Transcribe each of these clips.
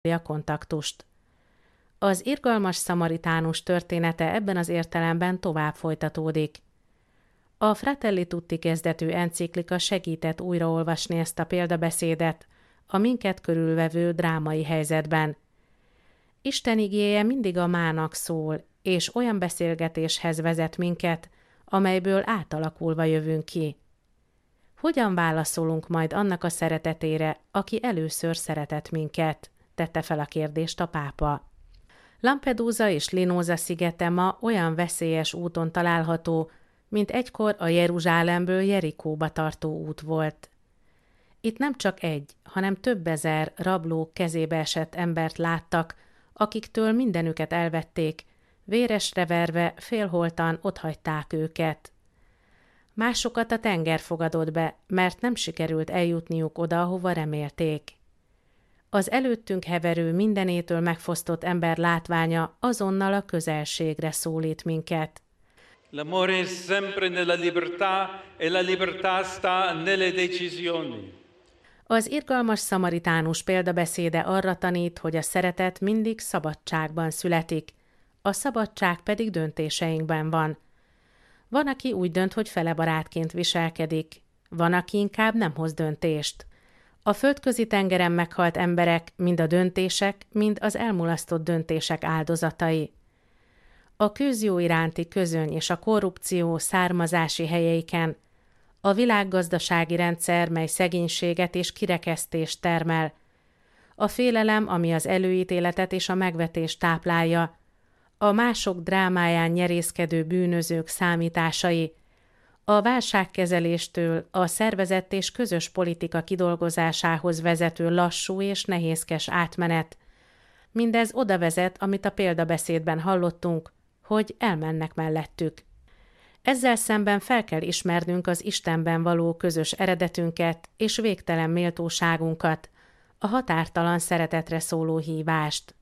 a kontaktust. Az irgalmas szamaritánus története ebben az értelemben tovább folytatódik. A Fratelli Tutti kezdetű enciklika segített újraolvasni ezt a példabeszédet a minket körülvevő drámai helyzetben. Isten igéje mindig a mának szól, és olyan beszélgetéshez vezet minket, amelyből átalakulva jövünk ki. Hogyan válaszolunk majd annak a szeretetére, aki először szeretett minket? Tette fel a kérdést a pápa. Lampedusa és Linosa szigete ma olyan veszélyes úton található, mint egykor a Jeruzsálemből Jerikóba tartó út volt. Itt nem csak egy, hanem több ezer rablók kezébe esett embert láttak, akiktől mindenüket elvették, véresre verve félholtan otthagyták őket. Másokat a tenger fogadott be, mert nem sikerült eljutniuk oda, ahova remélték. Az előttünk heverő mindenétől megfosztott ember látványa azonnal a közelségre szólít minket. L'amore è sempre nella libertà e la libertà sta nelle decisioni. Az irgalmas szamaritánus példabeszéde arra tanít, hogy a szeretet mindig szabadságban születik, a szabadság pedig döntéseinkben van. Van, aki úgy dönt, hogy felebarátként viselkedik, van, aki inkább nem hoz döntést. A földközi tengeren meghalt emberek mind a döntések, mind az elmulasztott döntések áldozatai. A közjó iránti közöny és a korrupció származási helyeiken, a világgazdasági rendszer, mely szegénységet és kirekesztést termel, a félelem, ami az előítéletet és a megvetést táplálja, a mások drámáján nyerészkedő bűnözők számításai, a válságkezeléstől a szervezett és közös politika kidolgozásához vezető lassú és nehézkes átmenet. Mindez oda vezet, amit a példabeszédben hallottunk, hogy elmennek mellettük. Ezzel szemben fel kell ismernünk az Istenben való közös eredetünket és végtelen méltóságunkat, a határtalan szeretetre szóló hívást.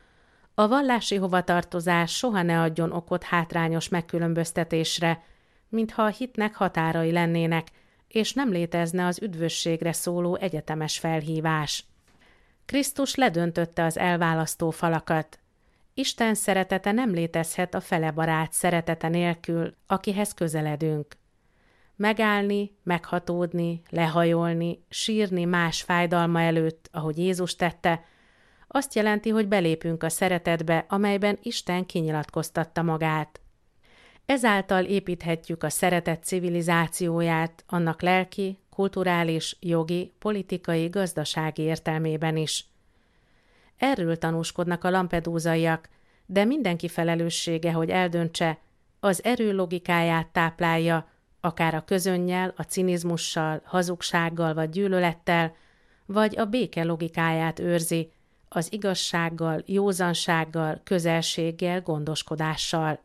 A vallási hovatartozás soha ne adjon okot hátrányos megkülönböztetésre, mintha a hitnek határai lennének, és nem létezne az üdvösségre szóló egyetemes felhívás. Krisztus ledöntötte az elválasztó falakat. Isten szeretete nem létezhet a felebarát szeretete nélkül, akihez közeledünk. Megállni, meghatódni, lehajolni, sírni más fájdalma előtt, ahogy Jézus tette, azt jelenti, hogy belépünk a szeretetbe, amelyben Isten kinyilatkoztatta magát. Ezáltal építhetjük a szeretet civilizációját, annak lelki, kulturális, jogi, politikai, gazdasági értelmében is. Erről tanúskodnak a lampedúzaiak, de mindenki felelőssége, hogy eldöntse, az erő logikáját táplálja, akár a közönnyel, a cinizmussal, hazugsággal vagy gyűlölettel, vagy a béke logikáját őrzi, az igazsággal, józansággal, közelséggel, gondoskodással.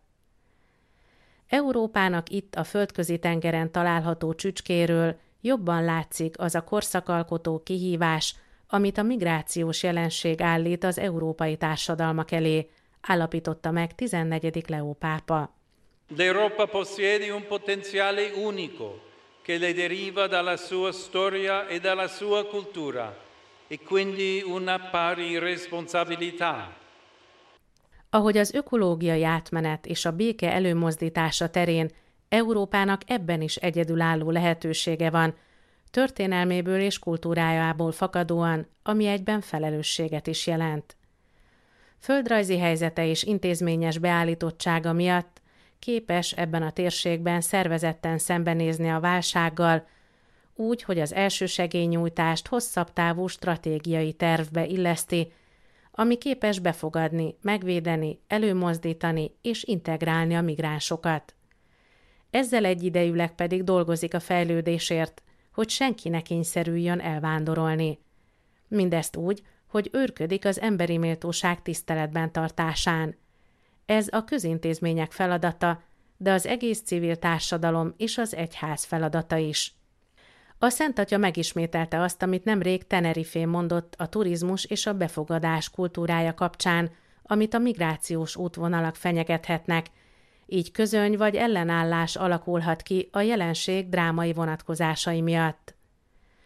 Európának itt a földközi tengeren található csücskéről jobban látszik az a korszakalkotó kihívás, amit a migrációs jelenség állít az európai társadalmak elé, állapította meg 14. Leó pápa. L'Europa possiede un potenziale unico che le deriva dalla sua storia e dalla sua cultura e quindi una pari responsabilità. Ahogy az ökológiai átmenet és a béke előmozdítása terén Európának ebben is egyedülálló lehetősége van, történelméből és kultúrájából fakadóan, ami egyben felelősséget is jelent. Földrajzi helyzete és intézményes beállítottsága miatt képes ebben a térségben szervezetten szembenézni a válsággal, úgy, hogy az elsősegélynyújtást hosszabb távú stratégiai tervbe illeszti, ami képes befogadni, megvédeni, előmozdítani és integrálni a migránsokat. Ezzel egyidejűleg pedig dolgozik a fejlődésért, hogy senki ne kényszerüljön elvándorolni. Mindezt úgy, hogy őrködik az emberi méltóság tiszteletben tartásán. Ez a közintézmények feladata, de az egész civil társadalom és az egyház feladata is. A Szent Atya megismételte azt, amit nemrég Tenerifén mondott a turizmus és a befogadás kultúrája kapcsán, amit a migrációs útvonalak fenyegethetnek, így közöny vagy ellenállás alakulhat ki a jelenség drámai vonatkozásai miatt.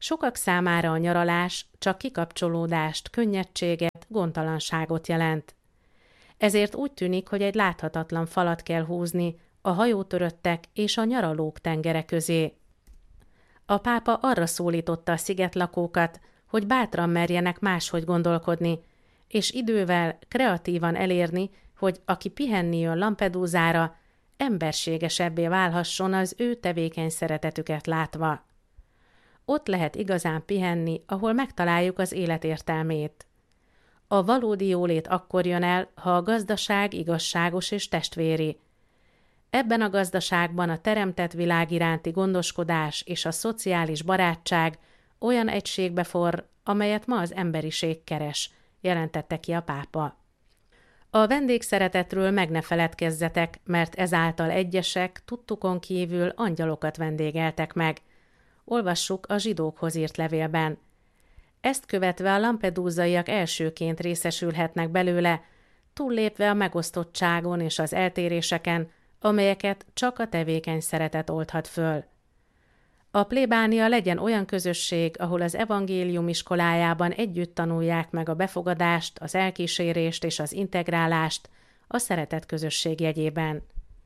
Sokak számára a nyaralás csak kikapcsolódást, könnyedséget, gondtalanságot jelent. Ezért úgy tűnik, hogy egy láthatatlan falat kell húzni a hajótöröttek és a nyaralók tengere közé. A pápa arra szólította a szigetlakókat, hogy bátran merjenek máshogy gondolkodni, és idővel kreatívan elérni, hogy aki pihenni jön Lampedusára, emberségesebbé válhasson az ő tevékeny szeretetüket látva. Ott lehet igazán pihenni, ahol megtaláljuk az élet értelmét. A valódi jólét akkor jön el, ha a gazdaság igazságos és testvéri. Ebben a gazdaságban a teremtett világ iránti gondoskodás és a szociális barátság olyan egységbe forr, amelyet ma az emberiség keres, jelentette ki a pápa. A vendégszeretetről meg ne feledkezzetek, mert ezáltal egyesek tudtukon kívül angyalokat vendégeltek meg. Olvassuk a zsidókhoz írt levélben. Ezt követve a lampedúzaiak elsőként részesülhetnek belőle, túllépve a megosztottságon és az eltéréseken, amelyeket csak a tevékeny szeretet oldhat föl. A plébánia legyen olyan közösség, ahol az evangélium iskolájában együtt tanulják meg a befogadást, az elkísérést és az integrálást a szeretet közösség jegyében.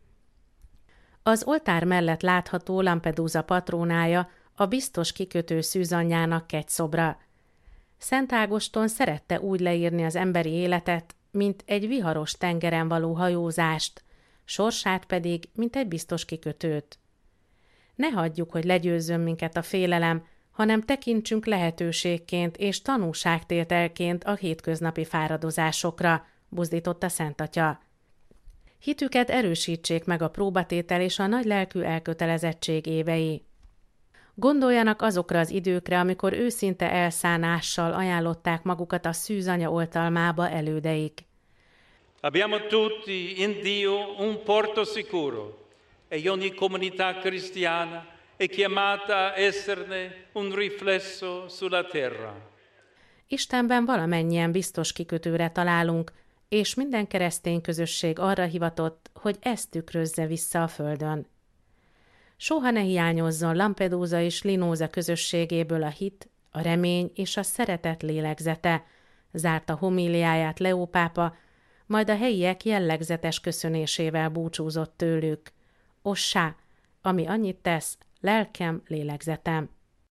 Az oltár mellett látható Lampedusa patrónája a biztos kikötő szűzanyjának kegyszobra. Szent Ágoston szerette úgy leírni az emberi életet, mint egy viharos tengeren való hajózást, sorsát pedig, mint egy biztos kikötőt. Ne hagyjuk, hogy legyőzzön minket a félelem, hanem tekintsünk lehetőségként és tanúságtételként a hétköznapi fáradozásokra, buzdította Szent Atya. Hitüket erősítsék meg a próbatétel és a nagylelkű elkötelezettség évei. Gondoljanak azokra az időkre, amikor őszinte elszánással ajánlották magukat a szűzanya oltalmába elődeik. Abbiamo tutti in Dio un porto sicuro e ogni comunità cristiana è chiamata a esserne un riflesso sulla terra. Istenben valamennyien biztos kikötőre találunk, és minden keresztény közösség arra hivatott, hogy ezt tükrözze vissza a földön. Soha ne hiányozzon Lampedusa és Linosa közösségéből a hit, a remény és a szeretet lélegzete, zárta homíliáját Leó pápa, majd a helyiek jellegzetes köszönésével búcsúzott tőlük. Ossá, ami annyit tesz, lelkem, lélegzetem.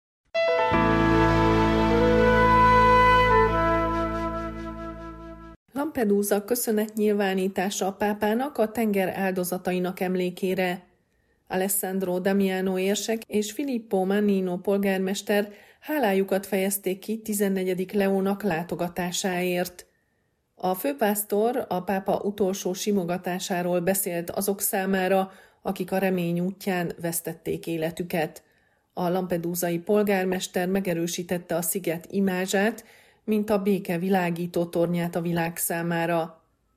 Lampedusa köszönetnyilvánítása a pápának a tenger áldozatainak emlékére. Alessandro Damiano érsek és Filippo Mannino polgármester hálájukat fejezték ki 14. Leónak látogatásáért. A főpásztor a pápa utolsó simogatásáról beszélt azok számára, akik a remény útján vesztették életüket. A lampedusai polgármester megerősítette a sziget imázsát, mint a béke világító tornyát a világ számára.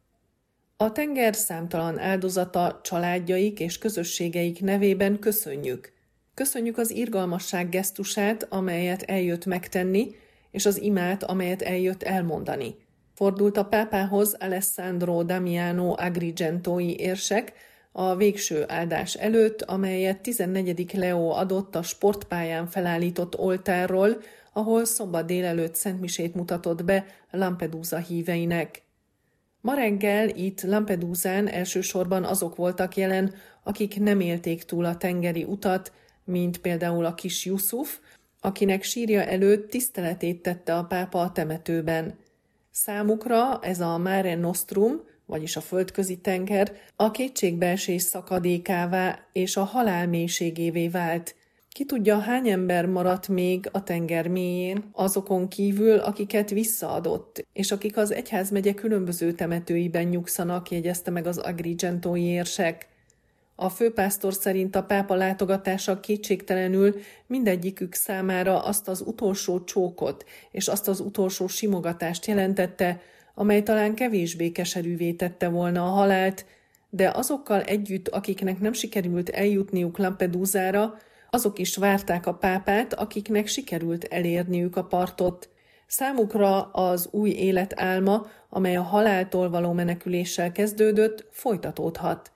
A tenger számtalan áldozata, családjaik és közösségeik nevében köszönjük. Köszönjük az irgalmasság gesztusát, amelyet eljött megtenni, és az imát, amelyet eljött elmondani. Fordult a pápához Alessandro Damiano Agrigentói érsek a végső áldás előtt, amelyet 14. Leó adott a sportpályán felállított oltárról, ahol szombat délelőtt szentmisét mutatott be Lampedusa híveinek. Ma reggel itt Lampedusán elsősorban azok voltak jelen, akik nem élték túl a tengeri utat, mint például a kis Yusuf, akinek sírja előtt tiszteletét tette a pápa a temetőben. Számukra ez a Mare Nostrum, vagyis a földközi tenger, a kétségbeesés szakadékává és a halál mélységévé vált. Ki tudja, hány ember maradt még a tenger mélyén, azokon kívül, akiket visszaadott, és akik az egyházmegye különböző temetőiben nyugszanak, jegyezte meg az Agrigentói érsek. A főpásztor szerint a pápa látogatása kétségtelenül mindegyikük számára azt az utolsó csókot és azt az utolsó simogatást jelentette, amely talán kevésbé keserűvé tette volna a halált, de azokkal együtt, akiknek nem sikerült eljutniuk Lampedusára, azok is várták a pápát, akiknek sikerült elérniük a partot. Számukra az új élet álma, amely a haláltól való meneküléssel kezdődött, folytatódhat.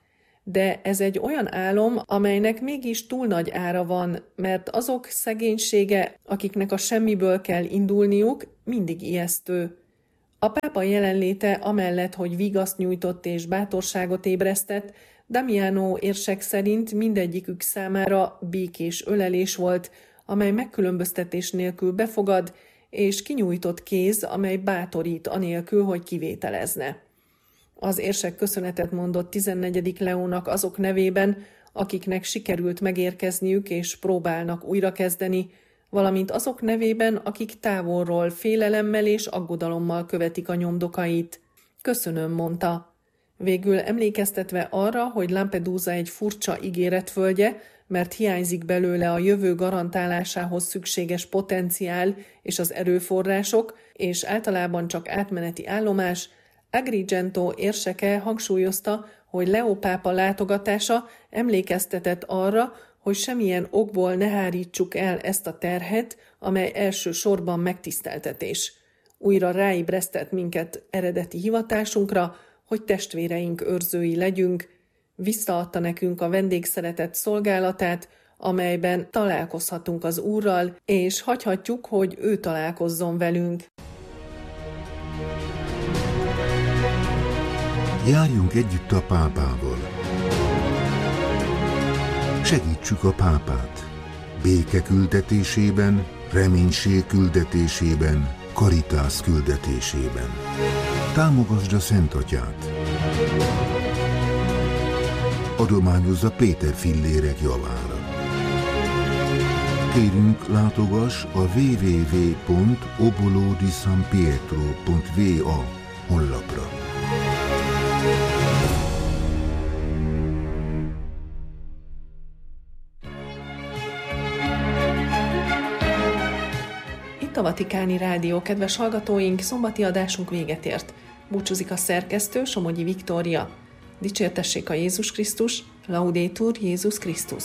de ez egy olyan álom, amelynek mégis túl nagy ára van, mert azok szegénysége, akiknek a semmiből kell indulniuk, mindig ijesztő. A pápa jelenléte amellett, hogy vigaszt nyújtott és bátorságot ébresztett, Damiano érsek szerint mindegyikük számára békés ölelés volt, amely megkülönböztetés nélkül befogad, és kinyújtott kéz, amely bátorít anélkül, hogy kivételezne. Az érsek köszönetet mondott 14. Leónak azok nevében, akiknek sikerült megérkezniük és próbálnak újrakezdeni, valamint azok nevében, akik távolról félelemmel és aggodalommal követik a nyomdokait. Köszönöm, mondta. Végül emlékeztetve arra, hogy Lampedusa egy furcsa ígéretföldje, mert hiányzik belőle a jövő garantálásához szükséges potenciál és az erőforrások, és általában csak átmeneti állomás, Agrigento érseke hangsúlyozta, hogy Leó pápa látogatása emlékeztetett arra, hogy semmilyen okból ne hárítsuk el ezt a terhet, amely elsősorban megtiszteltetés. Újra ráébresztett minket eredeti hivatásunkra, hogy testvéreink őrzői legyünk, visszaadta nekünk a vendégszeretet szolgálatát, amelyben találkozhatunk az Úrral, és hagyhatjuk, hogy ő találkozzon velünk. Járjunk együtt a pápával. Segítsük a pápát. Béke küldetésében, reménység küldetésében, karitász küldetésében. Támogasd a Szent Atyát. Adományozza Péter fillérek javára. Kérünk, látogass a www.obolodisanpietro.va honlapra. Itt a Vatikáni Rádió, kedves hallgatóink, szombati adásunk véget ért. Búcsúzik a szerkesztő, Somogyi Viktória. Dicsértessék a Jézus Krisztus, Laudetur Jézus Krisztus.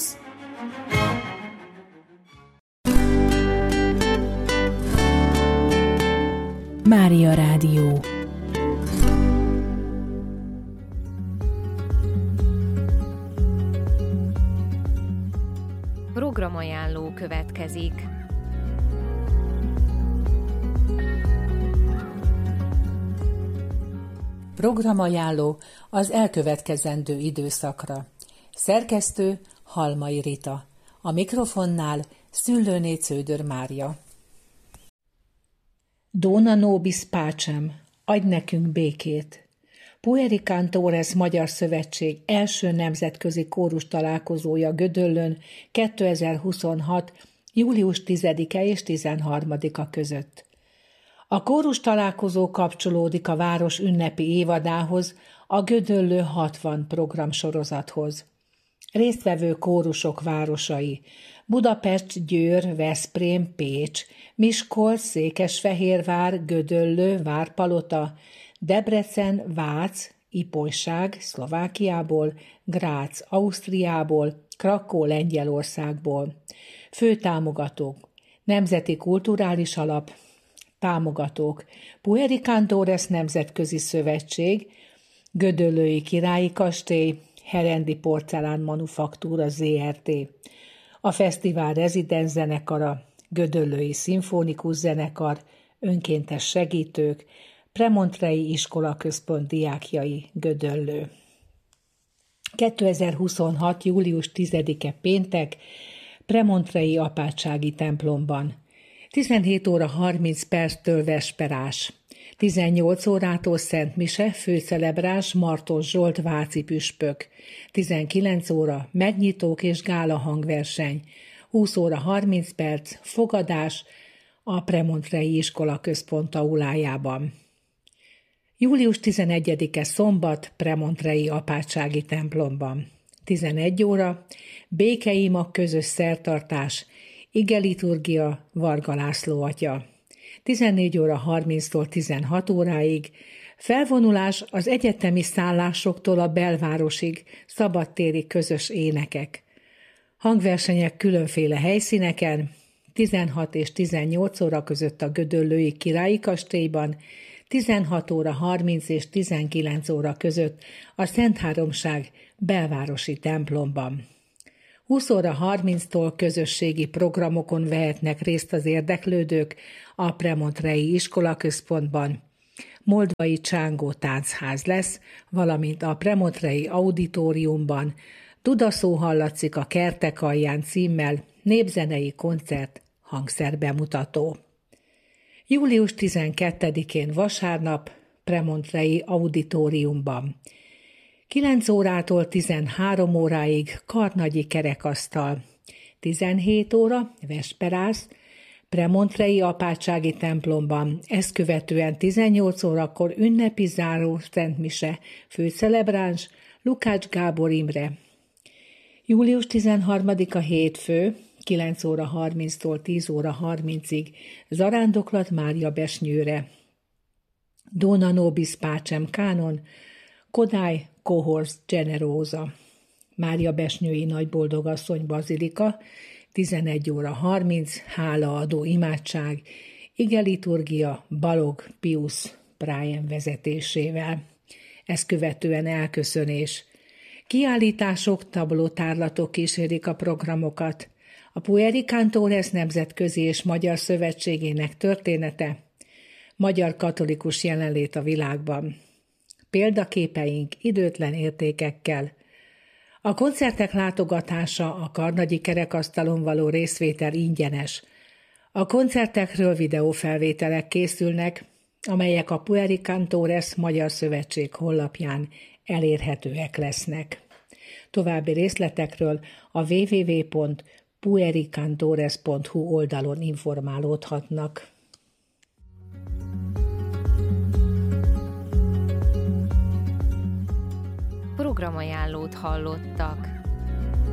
Mária Rádió. Programajánló következik. Programajánló az elkövetkezendő időszakra. Szerkesztő Halmai Rita. A mikrofonnál Szüllőné Cződör Mária. Dona nobis pacem, adj nekünk békét. Pueri Cantores Magyar Szövetség első nemzetközi kórus találkozója Gödöllőn 2026. július 10-e és 13-a között. A kórus találkozó kapcsolódik a város ünnepi évadához, a Gödöllő 60 programsorozathoz. Résztvevő kórusok városai: Budapest, Győr, Veszprém, Pécs, Miskolc, Székesfehérvár, Gödöllő, Várpalota, Debrecen, Vác, Ipolyság, Szlovákiából, Grác, Ausztriából, Krakó, Lengyelországból. Főtámogatók: Nemzeti Kulturális Alap. Támogatók: Pueri Cantores Nemzetközi Szövetség, Gödöllői Királyi Kastély, Herendi Porcelán Manufaktúra Zrt. A fesztivál rezidens zenekara, Gödöllői Szimfonikus Zenekar, önkéntes segítők, Premontrei Iskolaközpont diákjai, Gödöllő. 2026. július 10-e péntek, Premontrei apátsági templomban. 17 óra 30 perctől vesperás. 18 órától Szent Mise, főcelebrás Martos Zsolt váci püspök. 19 óra megnyitók és gála hangverseny. 20 óra 30 perc fogadás a Premontrei Iskolaközpont aulájában. Július 11-e szombat, Premontrei apátsági templomban. 11 óra békeima közös szertartás, igeliturgia Varga László atya. 14 óra 30-tól 16 óráig felvonulás az egyetemi szállásoktól a belvárosig, szabadtéri közös énekek. Hangversenyek különféle helyszíneken, 16 és 18 óra között a Gödöllői Királyi Kastélyban, 16 óra 30 és 19 óra között a Szent Háromság belvárosi templomban. 20 óra 30-tól közösségi programokon vehetnek részt az érdeklődők a Premontrei iskolaközpontban. Moldvai Csángó táncház lesz, valamint a Premontrei auditoriumban Dudaszó hallatszik a kertek alján címmel népzenei koncert hangszerbemutató. Július 12-én vasárnap Premontrei auditoriumban. 9 órától 13 óráig karnagyi kerekasztal. 17 óra vesperász Premontrei apátsági templomban, ezt követően 18 órakor ünnepi záró szentmise, főcelebráns Lukács Gábor Imre. Július 13-a hétfő, 9 óra 30-tól 10 óra 30-ig zarándoklat Mária Besnyőre. Dona Nobis Pacem kánon, Kodály Cohors Generosa. Mária Besnyői Nagyboldogasszony bazilika, 11 óra 30, hálaadó imádság, igeliturgia Balog Pius Brian vezetésével. Ezt követően elköszönés. Kiállítások, tablótárlatok kísérik a programokat. A Pueri Cantores Nemzetközi és Magyar Szövetségének története, magyar katolikus jelenlét a világban. Példaképeink időtlen értékekkel. A koncertek látogatása, a karnagyi kerekasztalon való részvétel ingyenes. A koncertekről videófelvételek készülnek, amelyek a Pueri Cantores Magyar Szövetség honlapján elérhetőek lesznek. További részletekről a www.puericantores.hu oldalon informálódhatnak. Programajánlót hallottak.